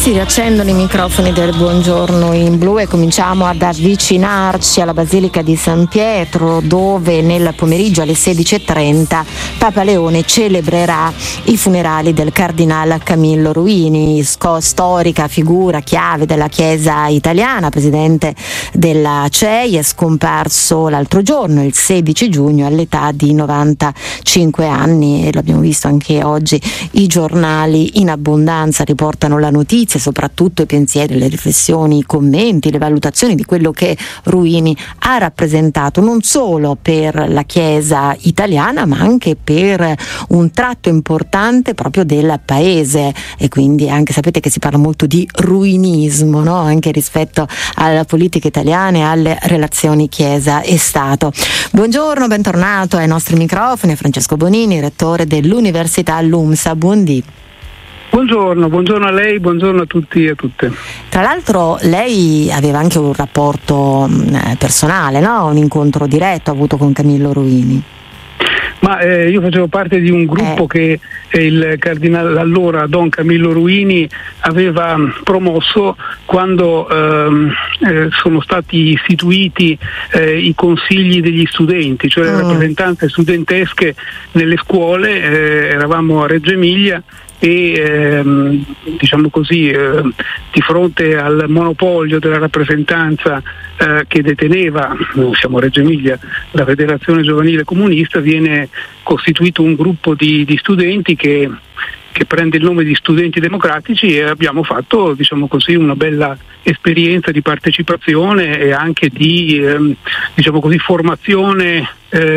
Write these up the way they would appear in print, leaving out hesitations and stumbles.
si riaccendono i microfoni del Buongiorno in Blu e cominciamo ad avvicinarci alla Basilica di San Pietro, dove nel pomeriggio alle 16:30 Papa Leone celebrerà i funerali del cardinale Camillo Ruini, storica figura chiave della Chiesa italiana, presidente della CEI, è scomparso l'altro giorno, il 16 giugno, all'età di 95 anni, e lo abbiamo visto anche oggi, i giornali in abbondanza riportano la notizia, soprattutto i pensieri, le riflessioni, i commenti, le valutazioni di quello che Ruini ha rappresentato non solo per la Chiesa italiana ma anche per un tratto importante proprio del paese, e quindi anche sapete che si parla molto di ruinismo, no? Anche rispetto alla politica italiana e alle relazioni Chiesa e Stato. Buongiorno, bentornato ai nostri microfoni Francesco Bonini, rettore dell'Università LUMSA. Buondì. Buongiorno a lei, buongiorno a tutti e a tutte. Tra l'altro lei aveva anche un rapporto personale, no? Un incontro diretto avuto con Camillo Ruini. Ma io facevo parte di un gruppo che il cardinale, allora Don Camillo Ruini, aveva promosso quando sono stati istituiti i consigli degli studenti, cioè le rappresentanze studentesche nelle scuole. Eravamo a Reggio Emilia e diciamo così, di fronte al monopolio della rappresentanza che deteneva, siamo a Reggio Emilia, la Federazione Giovanile Comunista, viene costituito un gruppo di studenti che prende il nome di Studenti Democratici, e abbiamo fatto, diciamo così, una bella esperienza di partecipazione e anche di diciamo così, formazione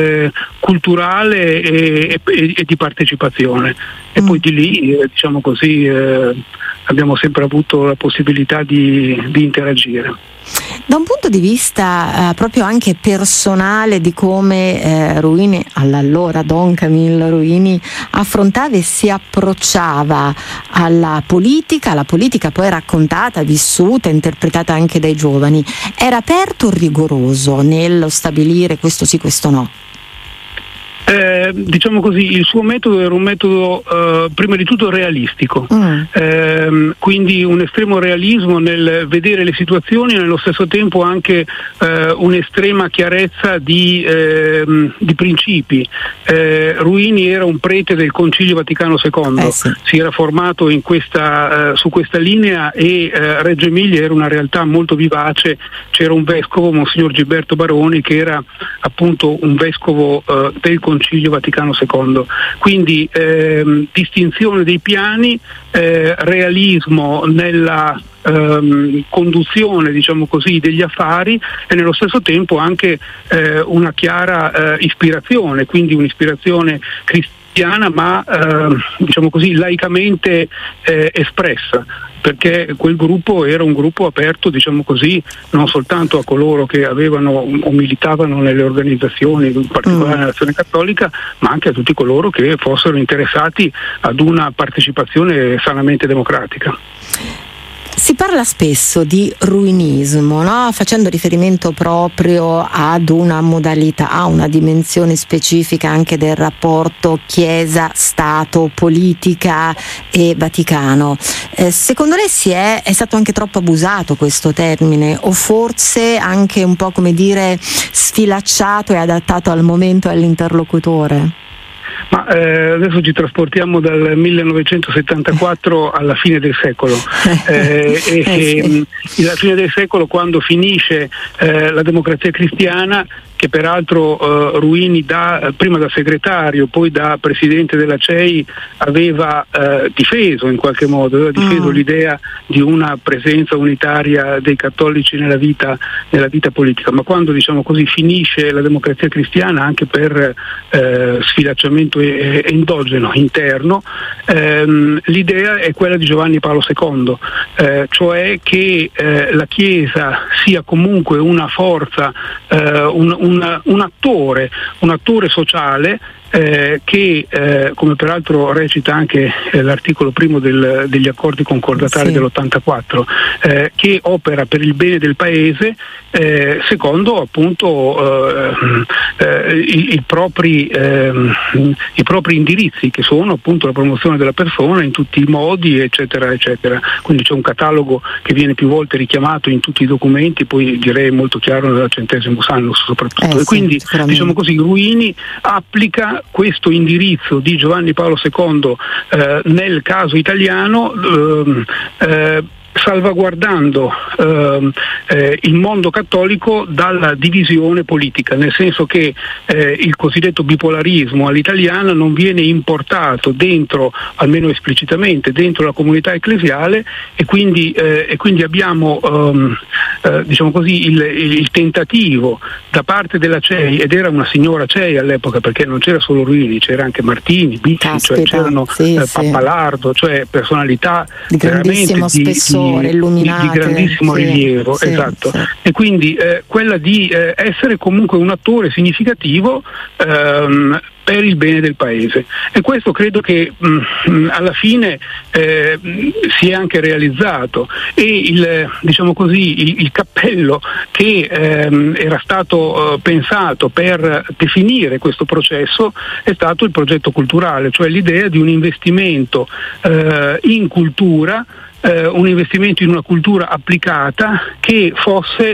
culturale e di partecipazione. E poi di lì diciamo così, abbiamo sempre avuto la possibilità di interagire. Da un punto di vista proprio anche personale, di come Ruini, all'allora Don Camillo Ruini, affrontava e si approcciava alla politica poi raccontata, vissuta, interpretata anche dai giovani, era aperto o rigoroso nello stabilire questo sì, questo no? Diciamo così, il suo metodo era un metodo prima di tutto realistico, quindi un estremo realismo nel vedere le situazioni e nello stesso tempo anche un'estrema chiarezza di principi. Ruini era un prete del Concilio Vaticano II, si era formato su questa linea, e Reggio Emilia era una realtà molto vivace. C'era un vescovo, Monsignor Gilberto Baroni, che era appunto un vescovo del Concilio Vaticano II, quindi distinzione dei piani, realismo nella conduzione, diciamo così, degli affari, e nello stesso tempo anche una chiara ispirazione, quindi un'ispirazione cristiana ma diciamo così laicamente espressa, perché quel gruppo era un gruppo aperto, diciamo così, non soltanto a coloro che avevano o militavano nelle organizzazioni, in particolare nell'Azione Cattolica, ma anche a tutti coloro che fossero interessati ad una partecipazione sanamente democratica. Si parla spesso di ruinismo, no? Facendo riferimento proprio ad una modalità, a una dimensione specifica anche del rapporto Chiesa, Stato, politica e Vaticano. Secondo lei è stato anche troppo abusato questo termine, o forse anche un po', come dire, sfilacciato e adattato al momento e all'interlocutore? Ma adesso ci trasportiamo dal 1974 alla fine del secolo, la fine del secolo, quando finisce la Democrazia Cristiana, che peraltro Ruini prima da segretario, poi da presidente della CEI, aveva difeso in qualche modo, aveva difeso l'idea di una presenza unitaria dei cattolici nella vita politica. Ma quando, diciamo così, finisce la Democrazia Cristiana, anche per sfilacciamento endogeno, interno, l'idea è quella di Giovanni Paolo II, cioè che la Chiesa sia comunque una forza, un attore sociale che come peraltro recita anche l'articolo primo degli accordi concordatari dell'84, che opera per il bene del paese secondo appunto i propri indirizzi, che sono appunto la promozione della persona in tutti i modi, eccetera eccetera. Quindi c'è un catalogo che viene più volte richiamato in tutti i documenti, poi direi molto chiaro nel 100° Sannus soprattutto, e quindi diciamo così Ruini applica questo indirizzo di Giovanni Paolo II nel caso italiano, salvaguardando il mondo cattolico dalla divisione politica, nel senso che il cosiddetto bipolarismo all'italiana non viene importato dentro, almeno esplicitamente, dentro la comunità ecclesiale, e quindi abbiamo diciamo così il tentativo da parte della CEI, ed era una signora CEI all'epoca, perché non c'era solo Ruini, c'era anche Martini, Bicci, cioè c'erano Pappalardo, cioè personalità di grandissimo spessore, illuminate, di grandissimo rilievo, esatto. E quindi quella di essere comunque un attore significativo per il bene del paese, e questo credo che alla fine si è anche realizzato, e il cappello che era stato pensato per definire questo processo è stato il progetto culturale, cioè l'idea di un investimento in cultura, un investimento in una cultura applicata che fosse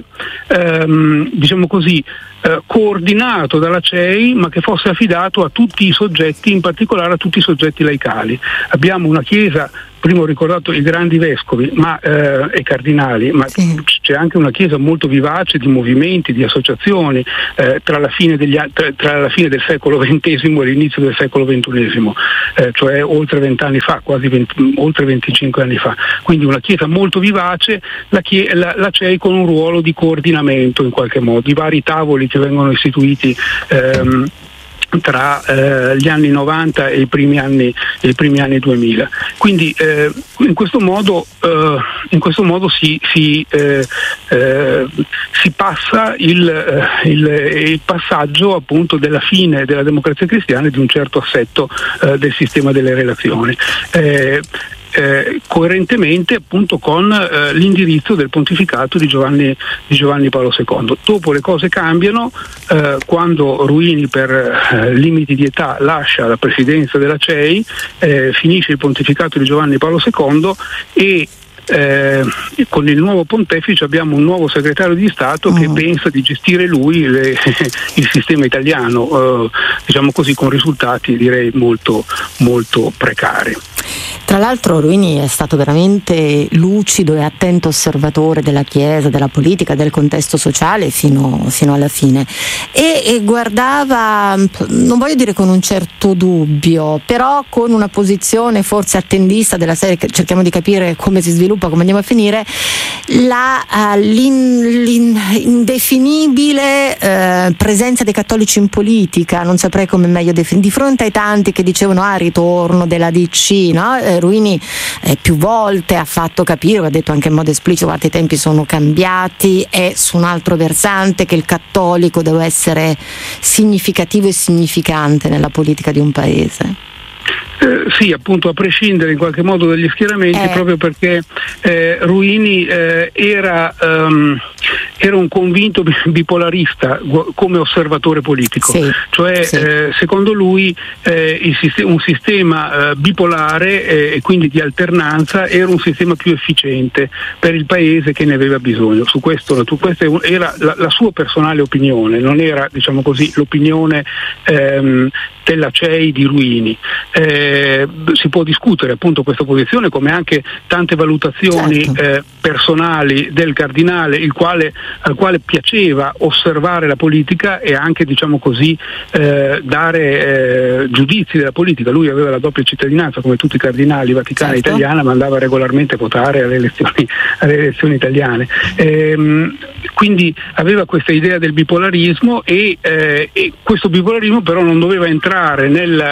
coordinato dalla CEI, ma che fosse affidato a tutti i soggetti, in particolare a tutti i soggetti laicali. Abbiamo una Chiesa, prima ho ricordato i grandi vescovi e cardinali, ma c'è anche una Chiesa molto vivace di movimenti, di associazioni tra la fine del secolo XX e l'inizio del secolo XXI, cioè oltre 20 anni fa, oltre 25 anni fa. Quindi una Chiesa molto vivace, la CEI con un ruolo di coordinamento in qualche modo, i vari tavoli che vengono istituiti tra gli anni 90 e i primi anni 2000. Quindi in questo modo si passa il passaggio appunto della fine della democrazia cristiana e di un certo assetto del sistema delle relazioni. Coerentemente appunto con l'indirizzo del pontificato di Giovanni Paolo II. Dopo le cose cambiano quando Ruini per limiti di età lascia la presidenza della CEI, finisce il pontificato di Giovanni Paolo II e con il nuovo pontefice abbiamo un nuovo segretario di Stato che pensa di gestire lui il sistema italiano, diciamo così, con risultati direi molto molto precari. Tra l'altro Ruini è stato veramente lucido e attento osservatore della Chiesa, della politica, del contesto sociale fino alla fine, e guardava, non voglio dire con un certo dubbio, però con una posizione forse attendista della serie, cerchiamo di capire come si sviluppa, come andiamo a finire, l'indefinibile presenza dei cattolici in politica, non saprei come meglio definire, di fronte ai tanti che dicevano ritorno della DC, no? Ruini più volte ha fatto capire, ha detto anche in modo esplicito, guarda, i tempi sono cambiati, è su un altro versante che il cattolico deve essere significativo e significante nella politica di un paese. Sì, appunto, a prescindere in qualche modo dagli schieramenti, proprio perché Ruini era un convinto bipolarista come osservatore politico, secondo lui un sistema bipolare e quindi di alternanza era un sistema più efficiente per il paese che ne aveva bisogno. Su questo, questa era la sua personale opinione, non era, diciamo così, l'opinione della CEI di Ruini. Si può discutere appunto questa posizione, come anche tante valutazioni personali del cardinale, al quale piaceva osservare la politica e anche, diciamo così, dare giudizi della politica. Lui aveva la doppia cittadinanza come tutti i cardinali, vaticana e italiana, ma andava regolarmente a votare alle elezioni italiane. Quindi aveva questa idea del bipolarismo e questo bipolarismo però non doveva entrare entrare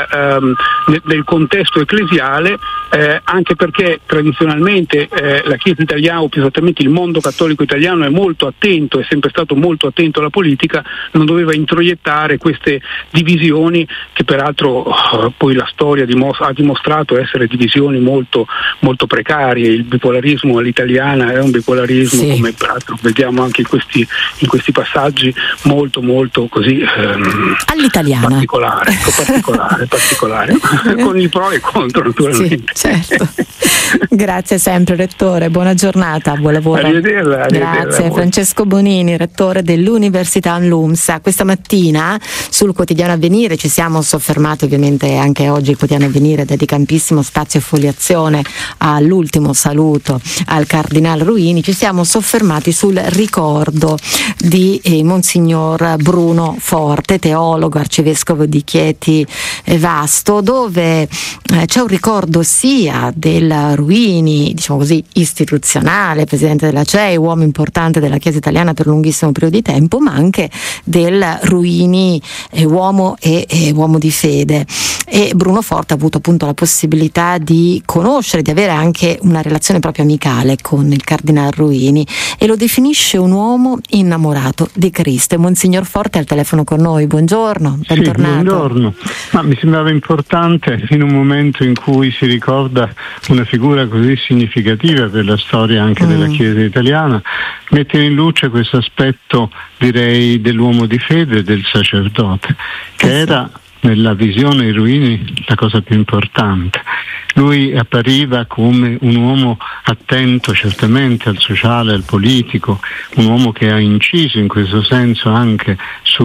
nel contesto ecclesiale, anche perché tradizionalmente la Chiesa italiana, o più esattamente il mondo cattolico italiano, è molto attento, è sempre stato molto attento alla politica, non doveva introiettare queste divisioni che peraltro poi la storia ha dimostrato essere divisioni molto, molto precarie. Il bipolarismo all'italiana è un bipolarismo, sì, come peraltro vediamo anche in questi passaggi, molto molto così all'italiana, particolare con i pro e i contro, naturalmente. Sì, certo. Grazie sempre rettore, buona giornata, buon lavoro. Arrivederla. Grazie. Francesco Bonini, rettore dell'Università LUMSA. Questa mattina sul quotidiano Avvenire ci siamo soffermati, ovviamente anche oggi il quotidiano Avvenire dedica ampissimo spazio e foliazione all'ultimo saluto al Cardinal Ruini, ci siamo soffermati sul ricordo di Monsignor Bruno Forte, teologo, arcivescovo di Chieti e Vasto, dove c'è un ricordo sia del Ruini, diciamo così, istituzionale, presidente della CEI, uomo importante della Chiesa italiana per un lunghissimo periodo di tempo, ma anche del Ruini uomo e uomo di fede. E Bruno Forte ha avuto appunto la possibilità di conoscere, di avere anche una relazione proprio amicale con il Cardinal Ruini, e lo definisce un uomo innamorato di Cristo. Monsignor Forte è al telefono con noi, buongiorno, bentornato. Sì, buongiorno. Ma mi sembrava importante, in un momento in cui si ricorda una figura così significativa per la storia anche della Chiesa italiana, mettere in luce questo aspetto, direi, dell'uomo di fede, del sacerdote, che era nella visione di Ruini la cosa più importante. Lui appariva come un uomo attento certamente al sociale, al politico, un uomo che ha inciso in questo senso anche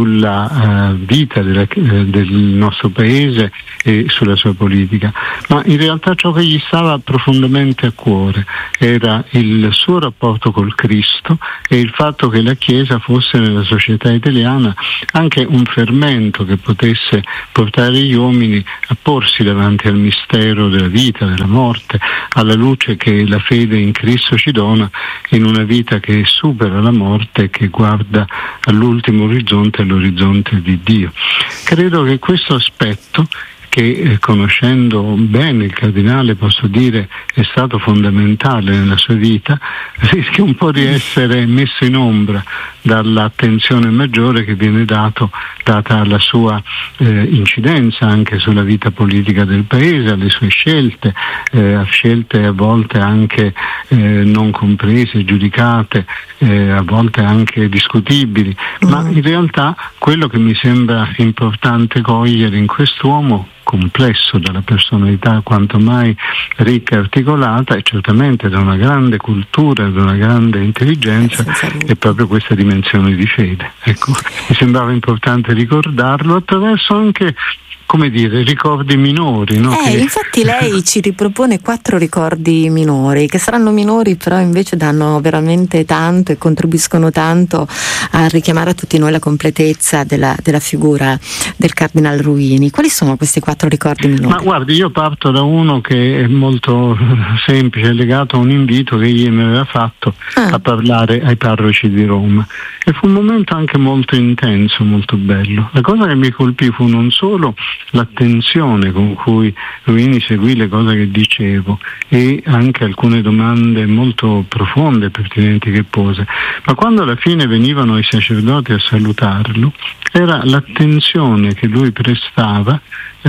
sulla vita del nostro paese e sulla sua politica, ma in realtà ciò che gli stava profondamente a cuore era il suo rapporto col Cristo e il fatto che la Chiesa fosse nella società italiana anche un fermento che potesse portare gli uomini a porsi davanti al mistero della vita, della morte, alla luce che la fede in Cristo ci dona, in una vita che supera la morte e che guarda all'ultimo orizzonte, all'orizzonte di Dio. Credo che questo aspetto, che conoscendo bene il cardinale posso dire è stato fondamentale nella sua vita, rischia un po' di essere messo in ombra dall'attenzione maggiore che viene data alla sua incidenza anche sulla vita politica del paese, alle sue scelte a volte anche non comprese, giudicate, a volte anche discutibili, ma in realtà quello che mi sembra importante cogliere in quest'uomo complesso, dalla personalità quanto mai ricca e articolata, e certamente da una grande cultura e da una grande intelligenza, è proprio questa dimensione di fede. Ecco, mi sembrava importante ricordarlo attraverso anche, come dire, ricordi minori, no? Infatti lei ci ripropone 4 ricordi minori, che saranno minori però invece danno veramente tanto e contribuiscono tanto a richiamare a tutti noi la completezza della figura del Cardinal Ruini. Quali sono questi 4 ricordi minori? Ma guardi, io parto da uno che è molto semplice, legato a un invito che egli mi aveva fatto a parlare ai parroci di Roma, e fu un momento anche molto intenso, molto bello. La cosa che mi colpì fu non solo l'attenzione con cui Ruini seguì le cose che dicevo e anche alcune domande molto profonde e pertinenti che pose, ma quando alla fine venivano i sacerdoti a salutarlo, era l'attenzione che lui prestava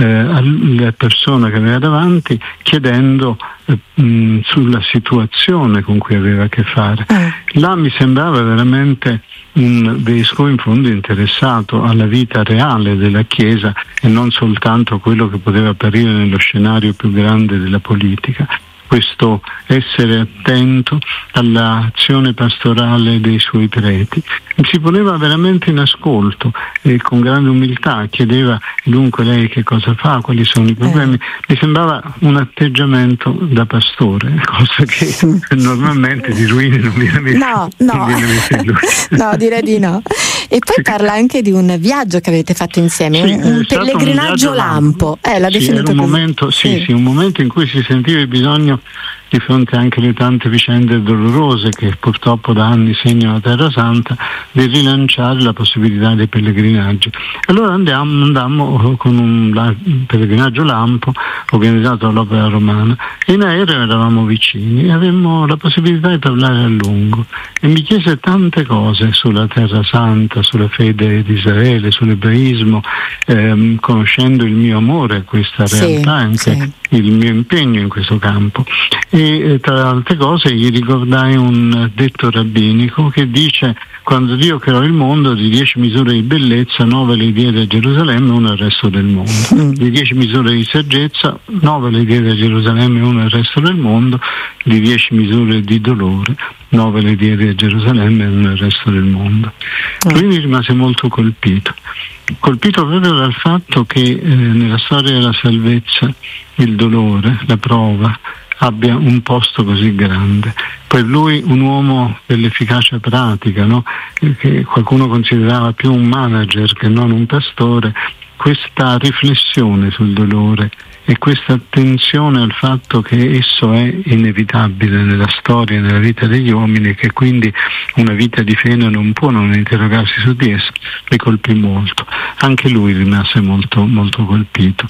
alla persona che aveva davanti, chiedendo sulla situazione con cui aveva a che fare. Là mi sembrava veramente un vescovo in fondo interessato alla vita reale della Chiesa e non soltanto quello che poteva apparire nello scenario più grande della politica. Questo essere attento all'azione pastorale dei suoi preti. Si poneva veramente in ascolto e con grande umiltà chiedeva: dunque lei che cosa fa, quali sono i problemi. Mi sembrava un atteggiamento da pastore, cosa che normalmente di Ruini non viene messa in luce. No, direi di no. E poi parla anche di un viaggio che avete fatto insieme, un pellegrinaggio lampo. L'ha definito era un momento, un momento in cui si sentiva il bisogno di fronte anche alle tante vicende dolorose che purtroppo da anni segnano la Terra Santa, di rilanciare la possibilità dei pellegrinaggi. Allora andammo con un pellegrinaggio lampo organizzato dall'Opera Romana, e in aereo eravamo vicini e avemmo la possibilità di parlare a lungo, e mi chiese tante cose sulla Terra Santa, sulla fede di Israele, sull'ebraismo, conoscendo il mio amore a questa realtà, anche il mio impegno in questo campo. E tra altre cose gli ricordai un detto rabbinico che dice: quando Dio creò il mondo, di 10 misure di bellezza 9 le diede a Gerusalemme e 1 al resto del mondo. Di 10 misure di saggezza 9 le diede a Gerusalemme e 1 al resto del mondo. Di 10 misure di dolore 9 le diede a Gerusalemme e 1 al resto del mondo. Lui mi rimase molto colpito proprio dal fatto che nella storia della salvezza il dolore, la prova, abbia un posto così grande. Per lui un uomo dell'efficacia pratica, no? Che qualcuno considerava più un manager che non un pastore, questa riflessione sul dolore e questa attenzione al fatto che esso è inevitabile nella storia e nella vita degli uomini, e che quindi una vita di fede non può non interrogarsi su di esso, mi colpì molto. Anche lui rimase molto, molto colpito,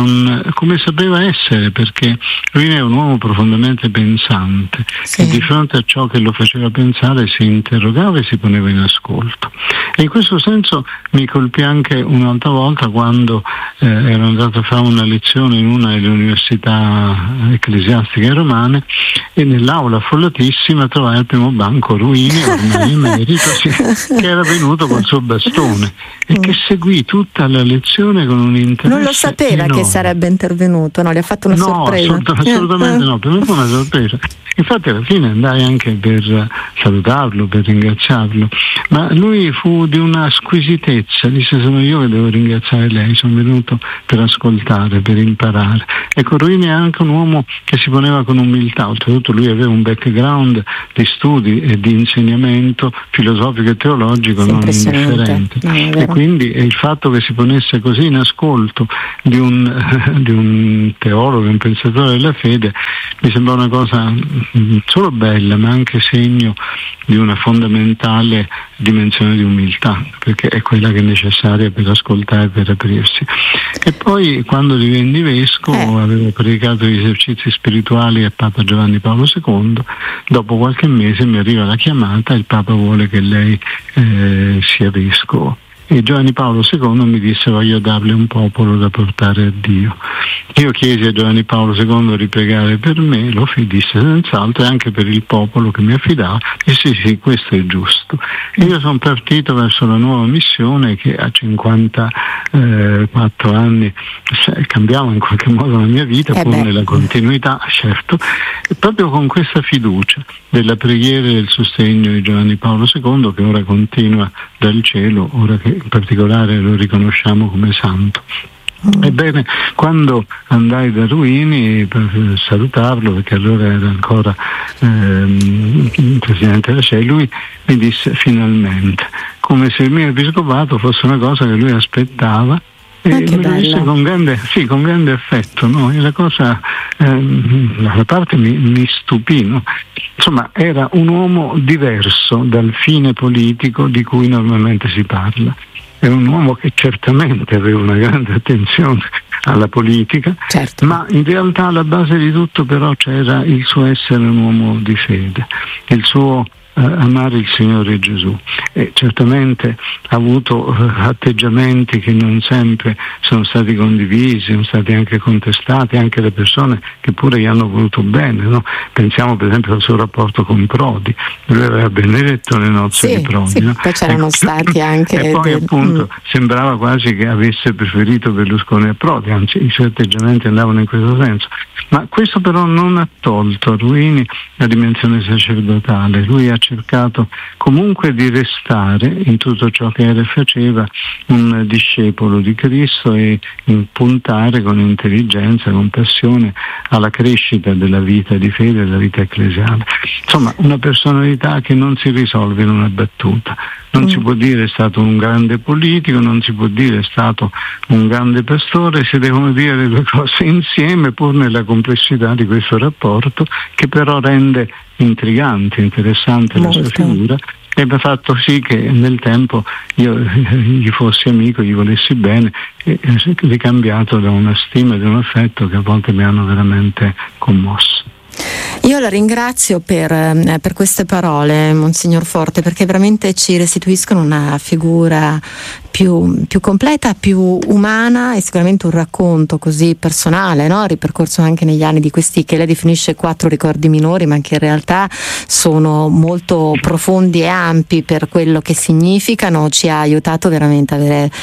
come sapeva essere, perché lui è un uomo profondamente pensante, e di fronte a ciò che lo faceva pensare si interrogava e si poneva in ascolto. E in questo senso mi colpì anche un'altra volta quando ero andato a fare una lezione in una delle università ecclesiastiche romane, e nell'aula affollatissima trovai al primo banco Ruini, ormai emerito, che era venuto col suo bastone e che seguì tutta la lezione con un interesse. Non lo sapeva enorme. Che sarebbe intervenuto, no? Gli ha fatto una sorpresa? No, assolutamente no, per me fu una sorpresa. Infatti alla fine andai anche per salutarlo, per ringraziarlo, ma lui fu di una squisitezza, disse: sono io che devo ringraziare lei, sono venuto per ascoltare, per imparare. Ecco, Ruini è anche un uomo che si poneva con umiltà, oltretutto lui aveva un background di studi e di insegnamento filosofico e teologico non indifferente, e quindi il fatto che si ponesse così in ascolto di un teologo, un pensatore della fede, mi sembra una cosa solo bella, ma anche segno di una fondamentale dimensione di umiltà, perché è quella che è necessaria per ascoltare e per aprirsi. E poi, quando divenni vescovo, avevo predicato gli esercizi spirituali a Papa Giovanni Paolo II. Dopo qualche mese mi arriva la chiamata: il Papa vuole che lei sia vescovo. E Giovanni Paolo II mi disse: voglio darle un popolo da portare a Dio. Io chiesi a Giovanni Paolo II di pregare per me, lo disse senz'altro, e anche per il popolo che mi affidava, e sì, questo è giusto. E io sono partito verso la nuova missione, che a 54 anni cambiava in qualche modo la mia vita, pur nella continuità, certo, e proprio con questa fiducia della preghiera e del sostegno di Giovanni Paolo II, che ora continua dal cielo, ora che in particolare lo riconosciamo come santo. Ebbene, quando andai da Ruini per salutarlo, perché allora era ancora presidente della CEI, lui mi disse: finalmente, come se il mio episcopato fosse una cosa che lui aspettava, e me lo disse con grande affetto, no? E la cosa da parte mi stupì, no? Insomma, era un uomo diverso dal fine politico di cui normalmente si parla. È un uomo che certamente aveva una grande attenzione alla politica, certo, ma in realtà alla base di tutto però c'era il suo essere un uomo di fede, il suo amare il Signore Gesù, e certamente ha avuto atteggiamenti che non sempre sono stati condivisi, sono stati anche contestati anche da persone che pure gli hanno voluto bene, no? Pensiamo per esempio al suo rapporto con Prodi. Lui aveva benedetto le nozze di Prodi, no? Poi c'erano stati anche e poi appunto sembrava quasi che avesse preferito Berlusconi a Prodi, anzi i suoi atteggiamenti andavano in questo senso, ma questo però non ha tolto a Ruini la dimensione sacerdotale. Lui ha cercato comunque di restare in tutto ciò che era e faceva un discepolo di Cristo, e puntare con intelligenza, con passione alla crescita della vita di fede e della vita ecclesiale. Insomma, una personalità che non si risolve in una battuta, Non si può dire è stato un grande politico, non si può dire è stato un grande pastore, si devono dire le due cose insieme, pur nella complessità di questo rapporto, che però rende intrigante, interessante la sua figura, e ha fatto sì che nel tempo io gli fossi amico, gli volessi bene, e ricambiato da una stima e da un affetto che a volte mi hanno veramente commosso. Io la ringrazio per queste parole, Monsignor Forte, perché veramente ci restituiscono una figura più completa, più umana, e sicuramente un racconto così personale, no? Ripercorso anche negli anni di questi che lei definisce 4 ricordi minori, ma che in realtà sono molto profondi e ampi per quello che significano. Ci ha aiutato veramente ad avere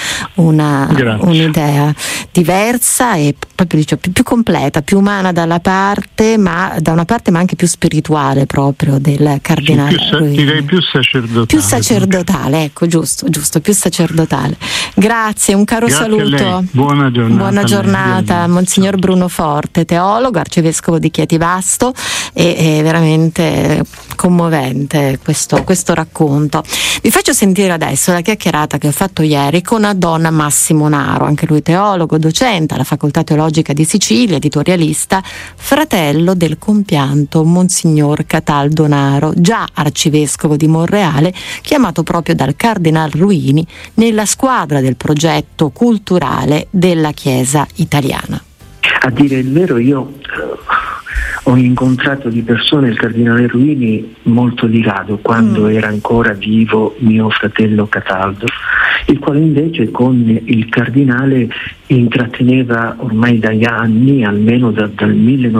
un'idea diversa e proprio più completa, più umana da una parte, ma anche più spirituale proprio del cardinale. Direi più sacerdotale. Più sacerdotale, ecco, giusto, più sacerdotale. Grazie, un caro saluto. Buona giornata. Buona giornata, Monsignor Bruno Forte, teologo, arcivescovo di Chieti Vasto, e veramente commovente questo racconto. Vi faccio sentire adesso la chiacchierata che ho fatto ieri con Don Massimo Naro, anche lui teologo, docente alla Facoltà Teologica di Sicilia, editorialista, fratello del compianto Monsignor Cataldo Naro, già arcivescovo di Monreale, chiamato proprio dal Cardinal Ruini nella squadra del progetto culturale della Chiesa italiana. A dire il vero, io ho incontrato di persona il Cardinale Ruini molto di rado, quando era ancora vivo mio fratello Cataldo, il quale invece con il Cardinale intratteneva ormai dagli anni, almeno dal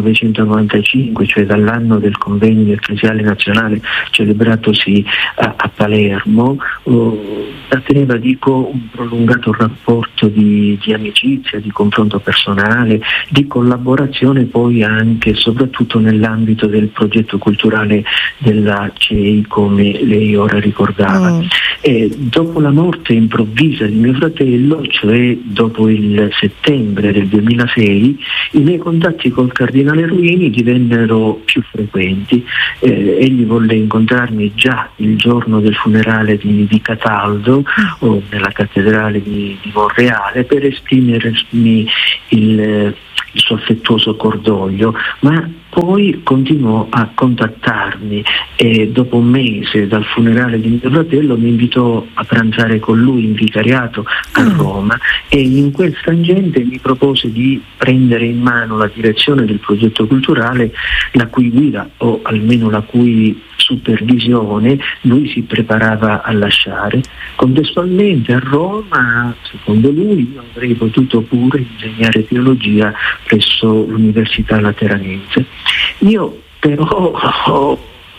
1995, cioè dall'anno del convegno ecclesiale nazionale celebratosi a Palermo, intratteneva un prolungato rapporto di amicizia, di confronto personale, di collaborazione poi anche e soprattutto nell'ambito del progetto culturale della CEI, come lei ora ricordava. E dopo la morte improvvisa di mio fratello, cioè dopo il settembre del 2006, i miei contatti col Cardinale Ruini divennero più frequenti. Egli volle incontrarmi già il giorno del funerale di Cataldo, o nella cattedrale di Monreale, per esprimermi il suo affettuoso cordoglio, ma poi continuò a contattarmi e dopo un mese dal funerale di mio fratello mi invitò a pranzare con lui in vicariato a Roma, e in quel frangente mi propose di prendere in mano la direzione del progetto culturale, la cui guida, o almeno la cui supervisione, lui si preparava a lasciare. Contestualmente a Roma, secondo lui, io avrei potuto pure insegnare teologia presso l'Università Lateranense. Io però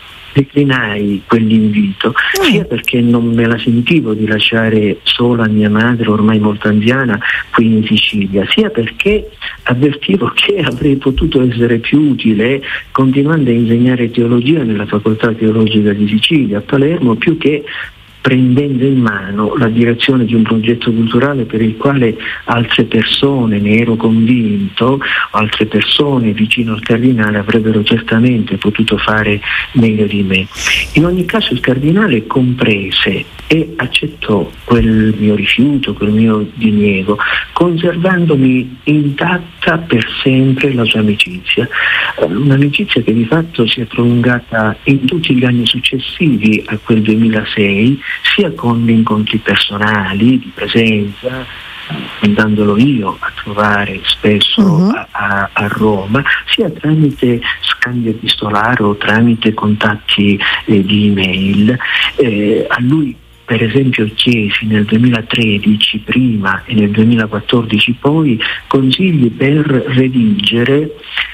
declinai quell'invito, sia perché non me la sentivo di lasciare sola mia madre, ormai molto anziana, qui in Sicilia, sia perché avvertivo che avrei potuto essere più utile continuando a insegnare teologia nella Facoltà Teologica di Sicilia a Palermo, più che prendendo in mano la direzione di un progetto culturale per il quale altre persone, ne ero convinto, altre persone vicino al Cardinale avrebbero certamente potuto fare meglio di me. In ogni caso il Cardinale comprese e accettò quel mio rifiuto, quel mio diniego, conservandomi intatta per sempre la sua amicizia, un'amicizia che di fatto si è prolungata in tutti gli anni successivi a quel 2006, sia con incontri personali di presenza, andandolo io a trovare spesso a Roma, sia tramite scambio epistolare o tramite contatti di email. A lui per esempio chiesi nel 2013 prima e nel 2014 poi consigli per redigere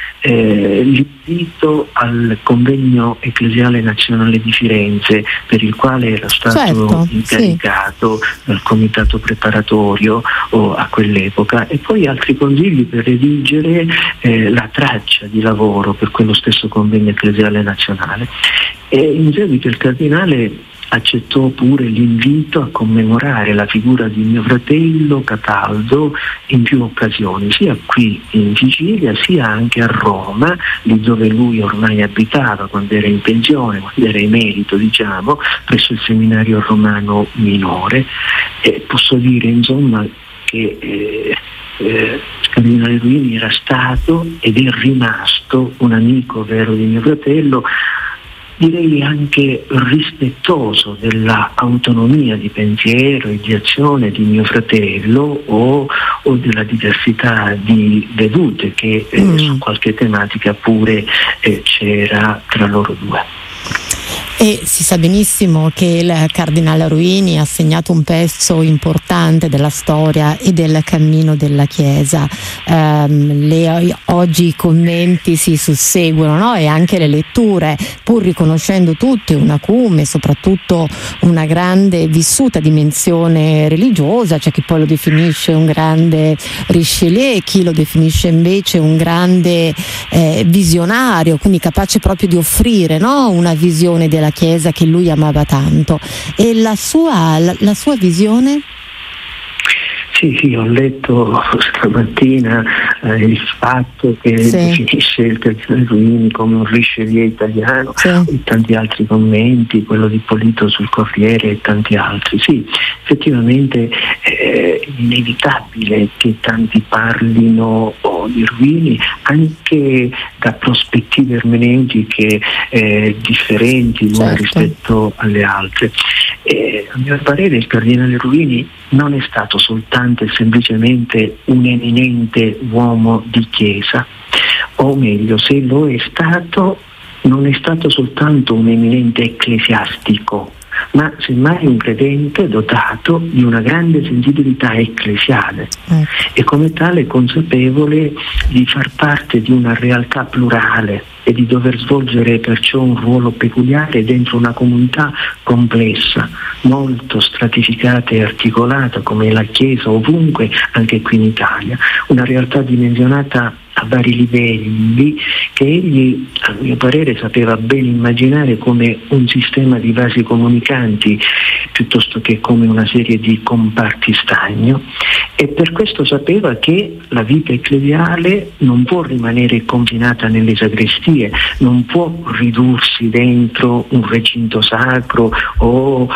l'invito al convegno ecclesiale nazionale di Firenze, per il quale era stato incaricato dal comitato preparatorio a quell'epoca, e poi altri consigli per redigere la traccia di lavoro per quello stesso convegno ecclesiale nazionale. E in seguito il Cardinale accettò pure l'invito a commemorare la figura di mio fratello Cataldo in più occasioni, sia qui in Sicilia sia anche a Roma, lì dove lui ormai abitava quando era in pensione, quando era emerito, diciamo, presso il seminario romano minore. Posso dire insomma che il cardinale Ruini era stato ed è rimasto un amico vero di mio fratello, direi anche rispettoso della autonomia di pensiero e di azione di mio fratello o della diversità di vedute che su qualche tematica pure c'era tra loro due. E si sa benissimo che il cardinale Ruini ha segnato un pezzo importante della storia e del cammino della Chiesa. Oggi i commenti si susseguono, no? E anche le letture, pur riconoscendo tutti un acume, soprattutto una grande vissuta dimensione religiosa. C'è chi poi lo definisce un grande Richelieu, chi lo definisce invece un grande visionario, quindi capace proprio di offrire, no? Una visione della Chiesa che lui amava tanto. E la sua visione? Sì, ho letto stamattina il fatto che definisce il cardinale Ruini come un Richelieu italiano, e tanti altri commenti, quello di Polito sul Corriere e tanti altri. Sì, effettivamente è inevitabile che tanti parlino di Ruini anche da prospettive ermeneutiche differenti l'una rispetto alle altre. A mio parere il cardinale Ruini non è stato soltanto e semplicemente un eminente uomo di Chiesa, o meglio, se lo è stato, non è stato soltanto un eminente ecclesiastico, ma semmai un credente dotato di una grande sensibilità ecclesiale e come tale consapevole di far parte di una realtà plurale e di dover svolgere perciò un ruolo peculiare dentro una comunità complessa, molto stratificata e articolata come la Chiesa ovunque, anche qui in Italia, una realtà dimensionata a vari livelli che egli, a mio parere, sapeva ben immaginare come un sistema di vasi comunicanti piuttosto che come una serie di comparti stagno, e per questo sapeva che la vita ecclesiale non può rimanere confinata nelle sagrestie, non può ridursi dentro un recinto sacro o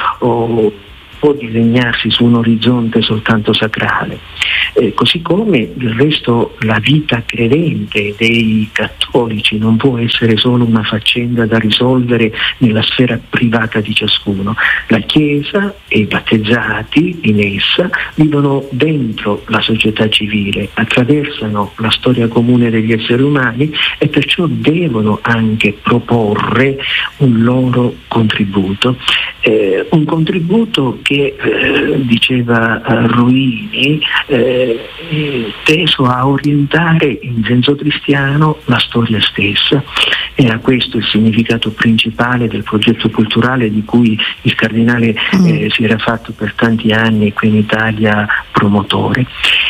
può disegnarsi su un orizzonte soltanto sacrale. Così come del resto la vita credente dei cattolici non può essere solo una faccenda da risolvere nella sfera privata di ciascuno. La Chiesa e i battezzati in essa vivono dentro la società civile, attraversano la storia comune degli esseri umani e perciò devono anche proporre un loro contributo. Un contributo che, diceva Ruini, teso a orientare in senso cristiano la storia stessa. Era questo il significato principale del progetto culturale di cui il cardinale si era fatto per tanti anni qui in Italia promotore.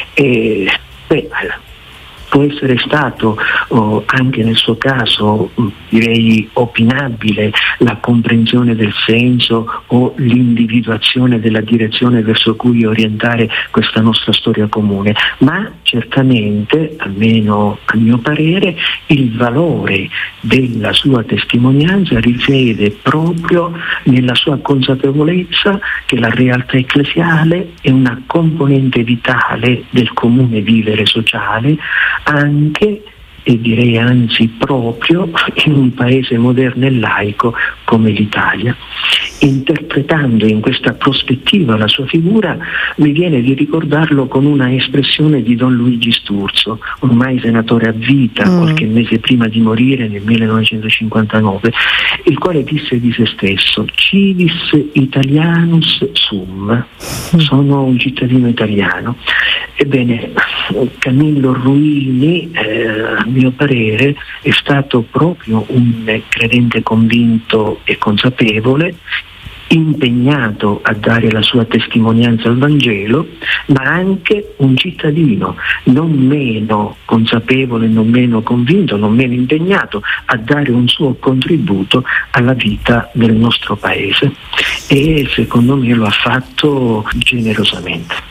Può essere stato anche nel suo caso, direi, opinabile la comprensione del senso o l'individuazione della direzione verso cui orientare questa nostra storia comune, ma certamente, almeno a mio parere, il valore della sua testimonianza risiede proprio nella sua consapevolezza che la realtà ecclesiale è una componente vitale del comune vivere sociale, anche, e direi anzi proprio, in un paese moderno e laico come l'Italia. Interpretando in questa prospettiva la sua figura, mi viene di ricordarlo con una espressione di Don Luigi Sturzo, ormai senatore a vita, qualche mese prima di morire nel 1959, il quale disse di se stesso: civis italianus sum, sono un cittadino italiano. Ebbene, Camillo Ruini, a mio parere, è stato proprio un credente convinto e consapevole, impegnato a dare la sua testimonianza al Vangelo, ma anche un cittadino non meno consapevole, non meno convinto, non meno impegnato a dare un suo contributo alla vita del nostro paese. e secondo me lo ha fatto generosamente.